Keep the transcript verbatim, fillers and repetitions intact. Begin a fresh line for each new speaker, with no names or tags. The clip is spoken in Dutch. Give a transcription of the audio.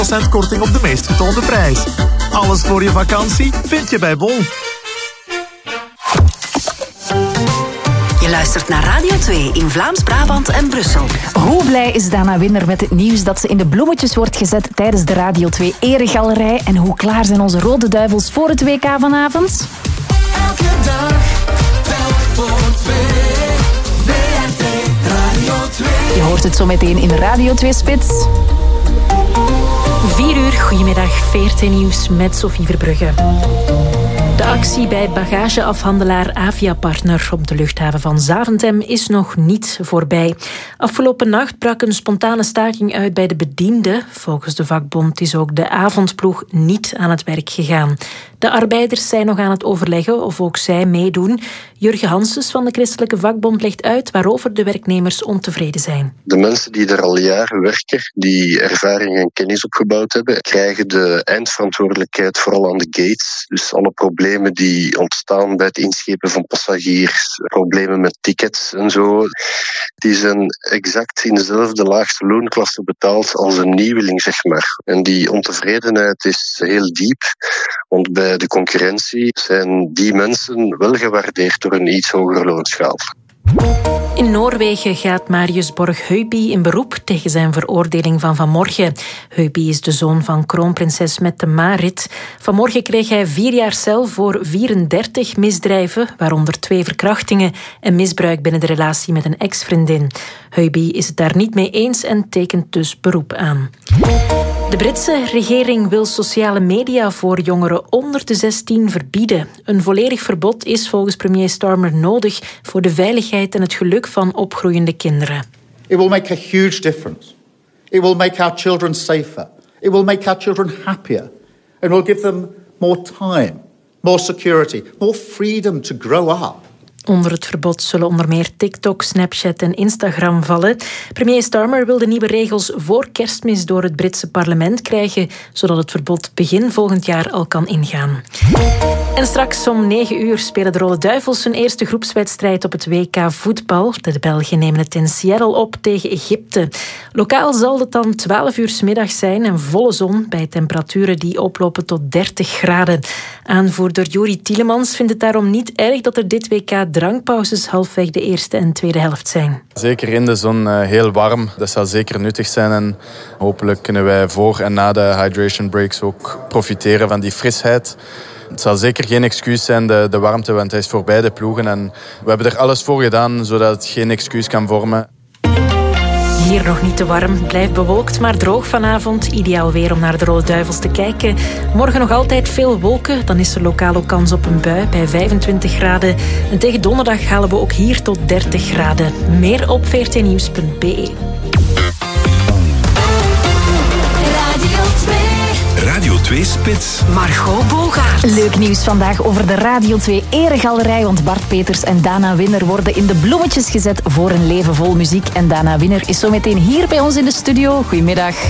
procent korting op de meest getoonde prijs. Alles voor je vakantie vind je bij Bol.
Je luistert naar Radio twee in Vlaams-Brabant en Brussel.
Hoe blij is Dana Winner met het nieuws dat ze in de bloemetjes wordt gezet tijdens de Radio twee Eregalerij? En hoe klaar zijn onze Rode Duivels voor het W K vanavond?
Elke dag, telk voor twee. V R T Radio twee.
Je hoort het zo meteen in Radio twee Spits.
vier uur, goedemiddag, V R T Nieuws met Sophie Verbrugge. De actie bij bagageafhandelaar Avia Partner op de luchthaven van Zaventem is nog niet voorbij. Afgelopen nacht brak een spontane staking uit bij de bedienden. Volgens de vakbond is ook de avondploeg niet aan het werk gegaan. De arbeiders zijn nog aan het overleggen of ook zij meedoen. Jurgen Hanses van de Christelijke Vakbond legt uit waarover de werknemers ontevreden zijn.
De mensen die er al jaren werken, die ervaring en kennis opgebouwd hebben, krijgen de eindverantwoordelijkheid vooral aan de gates. Dus alle problemen die ontstaan bij het inschepen van passagiers, problemen met tickets en zo, die zijn exact in dezelfde laagste loonklasse betaald als een nieuweling, zeg maar. En die ontevredenheid is heel diep, want bij de concurrentie zijn die mensen wel gewaardeerd door een iets hogere loonschaal.
In Noorwegen gaat Marius Borg-Heuby in beroep tegen zijn veroordeling van vanmorgen. Heuby is de zoon van kroonprinses Mette-Marit. Vanmorgen kreeg hij vier jaar cel voor vierendertig misdrijven, waaronder twee verkrachtingen en misbruik binnen de relatie met een ex-vriendin. Heuby is het daar niet mee eens en tekent dus beroep aan. De Britse regering wil sociale media voor jongeren onder de zestien verbieden. Een volledig verbod is volgens premier Starmer nodig voor de veiligheid en het geluk van opgroeiende kinderen.
It will make a huge difference. It will make our children safer. It will make our children happier. And will give them more time, more security, more freedom to grow up.
Onder het verbod zullen onder meer TikTok, Snapchat en Instagram vallen. Premier Starmer wil de nieuwe regels voor Kerstmis door het Britse parlement krijgen, zodat het verbod begin volgend jaar al kan ingaan. En straks om negen uur spelen de Rode Duivels hun eerste groepswedstrijd op het W K voetbal. De Belgen nemen het in Seattle op tegen Egypte. Lokaal zal het dan twaalf uur 's middags zijn en volle zon bij temperaturen die oplopen tot dertig graden. Aanvoerder Juri Tielemans vindt het daarom niet erg dat er dit W K drankpauzes halfweg de eerste en tweede helft zijn.
Zeker in de zon uh, heel warm. Dat zal zeker nuttig zijn. En hopelijk kunnen wij voor en na de hydration breaks ook profiteren van die frisheid. Het zal zeker geen excuus zijn, de, de warmte, want hij is voor beide ploegen. En we hebben er alles voor gedaan, zodat het geen excuus kan vormen.
Hier nog niet te warm. Blijft bewolkt, maar droog vanavond. Ideaal weer om naar de Rode Duivels te kijken. Morgen nog altijd veel wolken. Dan is er lokaal ook kans op een bui bij vijfentwintig graden. En tegen donderdag halen we ook hier tot dertig graden. Meer op v r t nieuws punt b e.
Radio twee Spits.
Margot Bogaert.
Leuk nieuws vandaag over de Radio twee Eregalerij, want Bart Peters en Dana Winner worden in de bloemetjes gezet voor een leven vol muziek. En Dana Winner is zo meteen hier bij ons in de studio. Goedemiddag.